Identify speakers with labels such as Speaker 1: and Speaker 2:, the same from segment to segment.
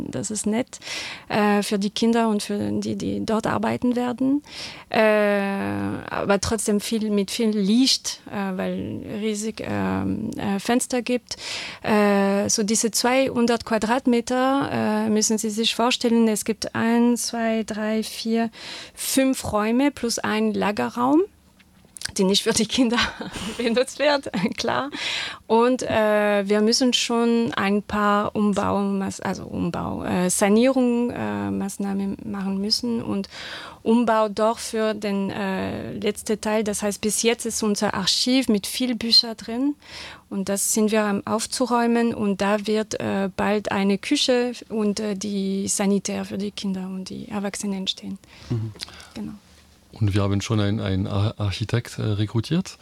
Speaker 1: Das ist nett für die Kinder und für die dort arbeiten werden. Aber trotzdem mit viel Licht, weil riesig Fenster gibt. So diese 200 Quadratmeter müssen Sie sich vorstellen. Es gibt 1, 2, 3, 4, 5 Räume plus ein Lagerraum, die nicht für die Kinder benutzt wird, klar. Und wir müssen schon ein paar Sanierungsmaßnahmen machen müssen und Umbau doch für den letzten Teil. Das heißt, bis jetzt ist unser Archiv mit viel Büchern drin und das sind wir am aufzuräumen und da wird bald eine Küche und die Sanitär für die Kinder und die Erwachsenen entstehen.
Speaker 2: Mhm.
Speaker 1: Genau.
Speaker 3: Und wir haben schon einen Architekt rekrutiert,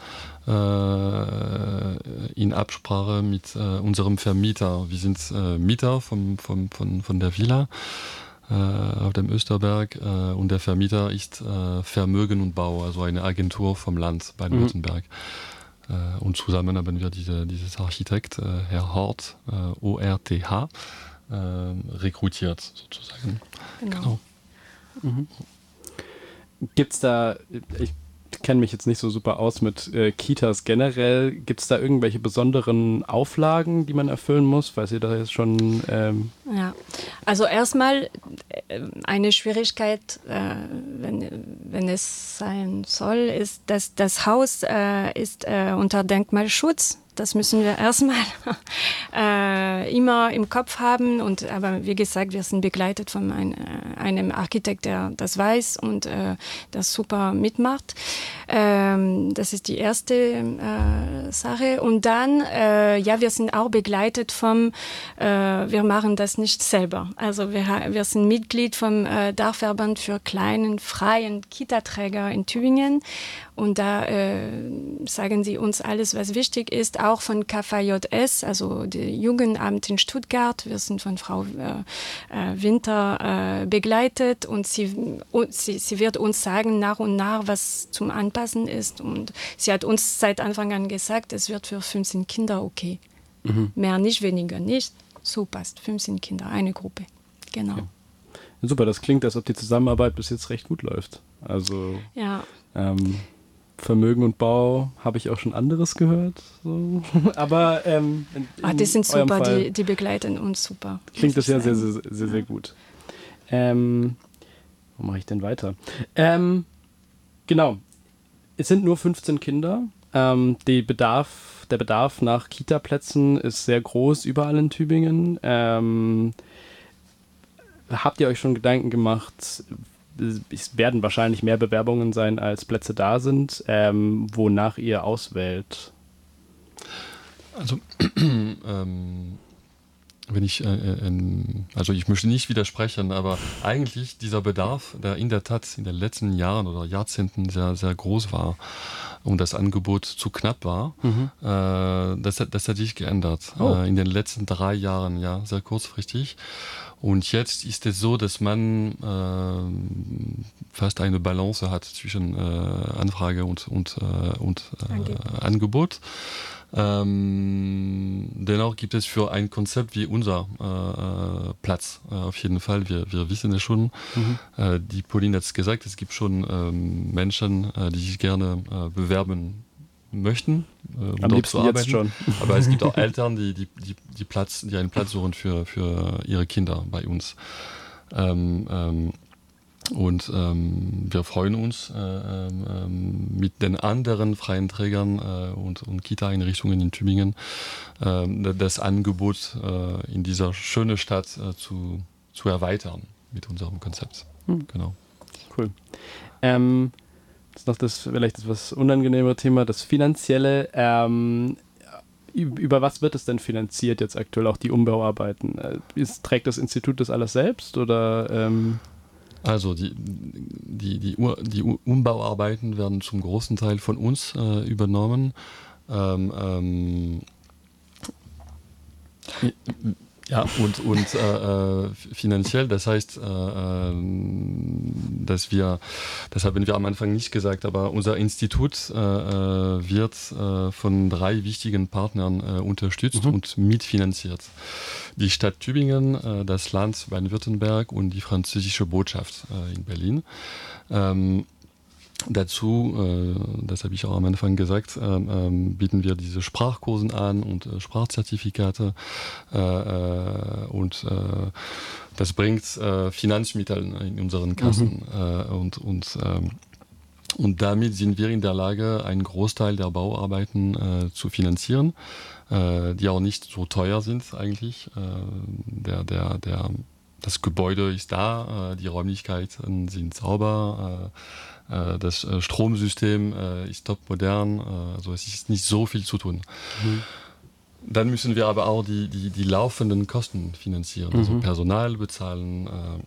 Speaker 3: in Absprache mit unserem Vermieter. Wir sind Mieter von der Villa auf dem Österberg und der Vermieter ist Vermögen und Bau, also eine Agentur vom Land Baden-Württemberg. Und zusammen haben wir dieses Architekt, Herr Hort, ORTH, rekrutiert sozusagen. Genau.
Speaker 2: Mhm. Gibt's da, ich kenne mich jetzt nicht so super aus mit Kitas generell, gibt es da irgendwelche besonderen Auflagen, die man erfüllen muss? Weiß ihr da jetzt schon?
Speaker 1: Ja, also erstmal eine Schwierigkeit, wenn es sein soll, ist, dass das Haus ist unter Denkmalschutz. Das müssen wir erstmal immer im Kopf haben. Aber wie gesagt, wir sind begleitet von einem Architekt, der das weiß und das super mitmacht. Das ist die erste Sache. Und dann, wir sind auch begleitet wir machen das nicht selber. Also wir sind Mitglied vom Dachverband für kleinen, freien Kita-Träger in Tübingen. Und da sagen sie uns alles, was wichtig ist, auch von KVJS, also der Jugendamt in Stuttgart. Wir sind von Frau Winter begleitet und sie wird uns sagen nach und nach, was zum Anpassen ist. Und sie hat uns seit Anfang an gesagt, es wird für 15 Kinder okay. Mhm. Mehr nicht, weniger nicht. So passt. 15 Kinder, eine Gruppe. Genau.
Speaker 2: Okay. Super, das klingt, als ob die Zusammenarbeit bis jetzt recht gut läuft. Also
Speaker 1: ja.
Speaker 2: Vermögen und Bau habe ich auch schon anderes gehört. So. Aber
Speaker 1: die sind super, die begleiten uns super.
Speaker 2: Klingt das ja sehr gut. Wo mache ich denn weiter? Genau, es sind nur 15 Kinder. Der Bedarf nach Kita-Plätzen ist sehr groß überall in Tübingen. Habt ihr euch schon Gedanken gemacht? Es werden wahrscheinlich mehr Bewerbungen sein, als Plätze da sind, wonach ihr auswählt.
Speaker 3: Also, ich möchte nicht widersprechen, aber eigentlich dieser Bedarf, der in der Tat in den letzten Jahren oder Jahrzehnten sehr, sehr groß war und das Angebot zu knapp war, das hat sich geändert. In den letzten 3 Jahren, ja, sehr kurzfristig. Und jetzt ist es so, dass man fast eine Balance hat zwischen Anfrage und Angebot. Dennoch gibt es für ein Konzept wie unser Platz auf jeden Fall. Wir wissen es schon. Die Pauline hat es gesagt, es gibt schon Menschen, die sich gerne bewerben möchten,
Speaker 2: am liebsten jetzt schon.
Speaker 3: Aber es gibt auch Eltern, die einen Platz suchen für ihre Kinder bei uns. Wir freuen uns mit den anderen freien Trägern und Kita-Einrichtungen in Tübingen das Angebot in dieser schönen Stadt zu erweitern mit unserem Konzept. Genau.
Speaker 2: Cool. Jetzt noch das vielleicht etwas unangenehmere Thema, das Finanzielle. Über was wird es denn finanziert jetzt aktuell, auch die Umbauarbeiten? Trägt das Institut das alles selbst oder...
Speaker 3: Also die Umbauarbeiten werden zum großen Teil von uns Ja, und finanziell, das heißt, das haben wir am Anfang nicht gesagt, aber unser Institut wird von 3 wichtigen Partnern unterstützt und mitfinanziert. Die Stadt Tübingen, das Land Baden-Württemberg und die französische Botschaft in Berlin. Dazu, das habe ich auch am Anfang gesagt, bieten wir diese Sprachkursen an und Sprachzertifikate und das bringt Finanzmittel in unseren Kassen und damit sind wir in der Lage, einen Großteil der Bauarbeiten zu finanzieren, die auch nicht so teuer sind eigentlich. Das Gebäude ist da, die Räumlichkeiten sind sauber, das Stromsystem ist top modern, also es ist nicht so viel zu tun. Dann müssen wir aber auch die laufenden Kosten finanzieren, also Personal bezahlen,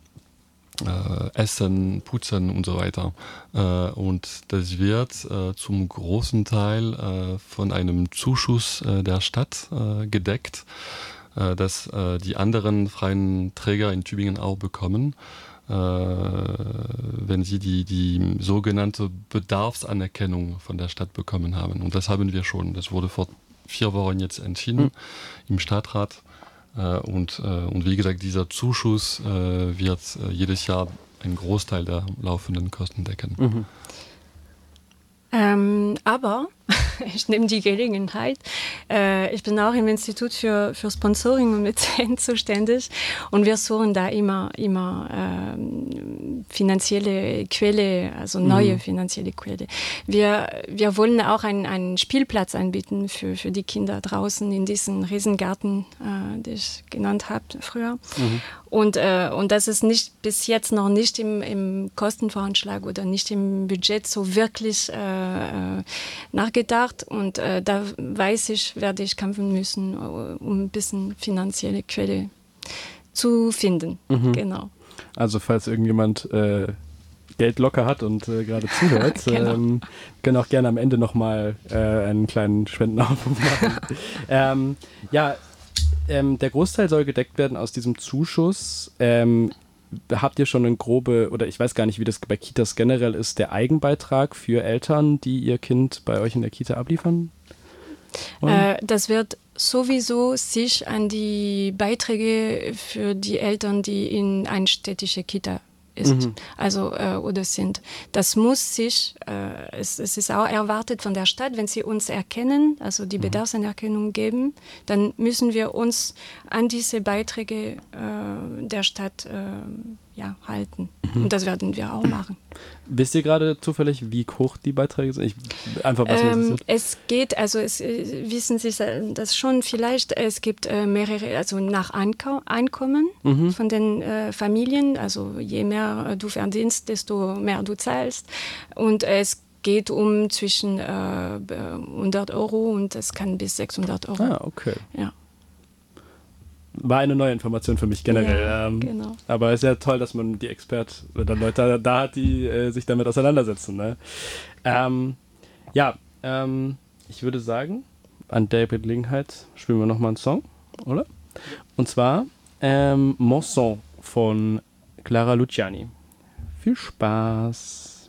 Speaker 3: Essen, Putzen und so weiter. Und das wird zum großen Teil von einem Zuschuss der Stadt gedeckt, dass die anderen freien Träger in Tübingen auch bekommen, wenn sie die sogenannte Bedarfsanerkennung von der Stadt bekommen haben. Und das haben wir schon. Das wurde vor 4 Wochen jetzt entschieden im Stadtrat. Und wie gesagt, dieser Zuschuss wird jedes Jahr einen Großteil der laufenden Kosten decken.
Speaker 1: Aber ich nehme die Gelegenheit. Ich bin auch im Institut für Sponsoring und Mäzen zuständig und wir suchen da immer finanzielle Quelle, also neue finanzielle Quelle. Wir wollen auch einen Spielplatz anbieten für die Kinder draußen in diesen Riesengarten, den ich genannt habe früher. Und das ist bis jetzt noch nicht im Kostenvoranschlag oder nicht im Budget so wirklich nachgedacht. Und da weiß ich, werde ich kämpfen müssen, um ein bisschen finanzielle Quelle zu finden. Genau.
Speaker 2: Also falls irgendjemand Geld locker hat und gerade zuhört,
Speaker 1: Genau.
Speaker 2: können auch gerne am Ende nochmal einen kleinen Spendenaufruf machen. Der Großteil soll gedeckt werden aus diesem Zuschuss. Habt ihr schon eine grobe, oder ich weiß gar nicht, wie das bei Kitas generell ist, der Eigenbeitrag für Eltern, die ihr Kind bei euch in der Kita abliefern wollen?
Speaker 1: Das wird sowieso sich an die Beiträge für die Eltern, die in eine städtische Kita ist, also oder sind. Das muss sich, es ist auch erwartet von der Stadt, wenn sie uns erkennen, also die Bedarfsanerkennung geben, dann müssen wir uns an diese Beiträge der Stadt halten. Und das werden wir auch machen.
Speaker 2: Wisst ihr gerade zufällig, wie hoch die Beiträge sind? Einfach was
Speaker 1: es geht, also wissen Sie das schon vielleicht, es gibt mehrere, also nach Einkommen von den Familien, also je mehr du verdienst, desto mehr du zahlst und es geht zwischen 100 Euro und es kann bis 600 Euro.
Speaker 2: Ah, okay.
Speaker 1: Ja.
Speaker 2: War eine neue Information für mich generell.
Speaker 1: Ja, genau.
Speaker 2: Aber es ist ja toll, dass man die oder Leute da hat, die sich damit auseinandersetzen. Ne? Ich würde sagen, an der Gelegenheit spielen wir nochmal einen Song, oder? Und zwar Mon Son von Clara Luciani. Viel Spaß!